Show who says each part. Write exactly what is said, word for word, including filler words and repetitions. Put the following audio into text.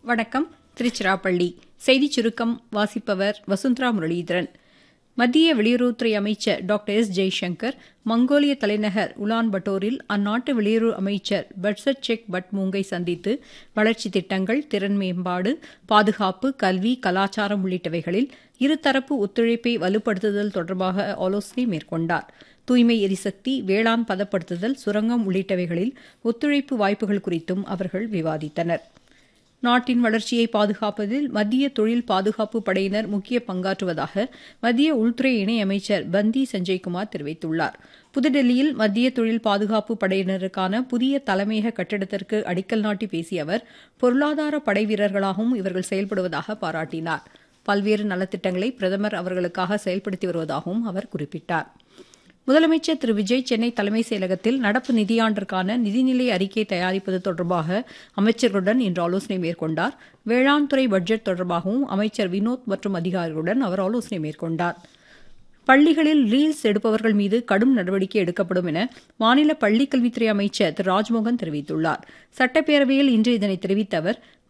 Speaker 1: வணக்கம். திருச்சிராப்பள்ளி செய்திச் சுருக்கம் வாசிப்பவர் வசுந்தரா முரளிதரன். மத்திய வெளியுறவுத்துறை அமைச்சர் டாக்டர் எஸ் ஜெய்சங்கர் மங்கோலிய தலைநகர் உலான் பட்டோரில் அந்நாட்டு வெளியுறவு அமைச்சர் பட்சர்செக் பட்மூங்கை சந்தித்து வளர்ச்சித் திட்டங்கள், திறன் மேம்பாடு, பாதுகாப்பு, கல்வி, கலாச்சாரம் உள்ளிட்டவைகளில் இருதரப்பு ஒத்துழைப்பை வலுப்படுத்துதல் தொடர்பாக ஆலோசனை மேற்கொண்டார். தூய்மை எரிசக்தி, வேளாண் பதப்படுத்துதல், சுரங்கம் உள்ளிட்டவைகளில் ஒத்துழைப்பு வாய்ப்புகள் குறித்தும் அவர்கள் விவாதித்தனர். நாட்டின் வளர்ச்சியை பாதுகாப்பதில் மத்திய தொழில் பாதுகாப்பு படையினர் முக்கிய பங்காற்றுவதாக மத்திய உள்துறை இணையமைச்சர் பந்தி சஞ்சய்குமார் தெரிவித்துள்ளார். புதுடெல்லியில் மத்திய தொழில் பாதுகாப்பு படையினருக்கான புதிய தலைமையக கட்டிடத்திற்கு அடிக்கல் நாட்டி பேசிய அவர், பொருளாதார படை வீரர்களாகவும் இவர்கள் செயல்படுவதாக பாராட்டினார். பல்வேறு நலத்திட்டங்களை பிரதமர் அவர்களுக்காக செயல்படுத்தி வருவதாகவும் அவர் குறிப்பிட்டார். முதலமைச்சர் திரு விஜய் சென்னை தலைமைச் செயலகத்தில் நடப்பு நிதியாண்டிற்கான நிதிநிலை அறிக்கை தயாரிப்பது தொடர்பாக அமைச்சர்களுடன் இன்று ஆலோசனை மேற்கொண்டார். வேளாண் துறை பட்ஜெட் தொடர்பாகவும் அமைச்சர் வினோத் மற்றும் அதிகாரிகளுடன் அவர் ஆலோசனை மேற்கொண்டார். பள்ளிகளில் ரீல்ஸ் எடுப்பவர்கள் மீது கடும் நடவடிக்கை எடுக்கப்படும் என மாநில பள்ளிக்கல்வித்துறை அமைச்சர் திரு ராஜ்மோகன் தெரிவித்துள்ளார். சட்டப்பேரவையில் இன்று இதனை தெரிவித்த அவர்,